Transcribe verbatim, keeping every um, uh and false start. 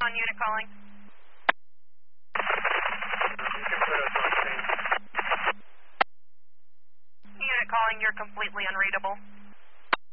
On unit calling. You can put us on scene. Unit calling, you're completely unreadable.